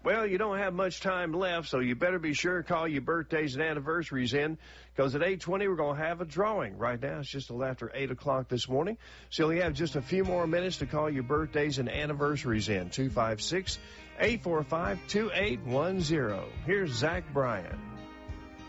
Well, you don't have much time left, so you better be sure to call your birthdays and anniversaries in, because at 8:20 we're going to have a drawing. Right now it's just a little after 8 o'clock this morning, so you have just a few more minutes to call your birthdays and anniversaries in. 256-845-2810. Here's Zach Bryan.